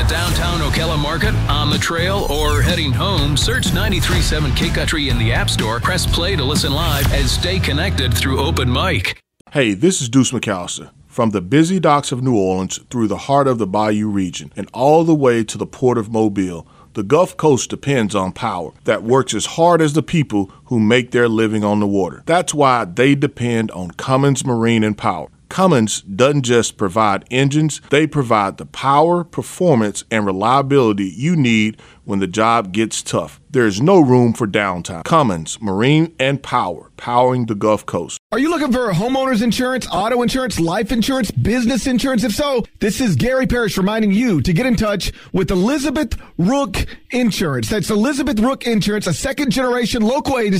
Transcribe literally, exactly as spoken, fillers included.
at downtown Ocala Market, on the trail, or heading home, search ninety-three point seven K-Country in the App Store, press play to listen live, and stay connected through Open Mic. Hey, this is Deuce McAllister. From the busy docks of New Orleans through the heart of the Bayou region and all the way to the port of Mobile, the Gulf Coast depends on power that works as hard as the people who make their living on the water. That's why they depend on Cummins Marine and Power. Cummins doesn't just provide engines, they provide the power, performance, and reliability you need when the job gets tough. There's no room for downtime. Cummins Marine and Power, powering the Gulf Coast. Are you looking for homeowners insurance, auto insurance, life insurance, business insurance? If so, this is Gary Parrish reminding you to get in touch with Elizabeth Rook Insurance. That's Elizabeth Rook Insurance, a second-generation local agency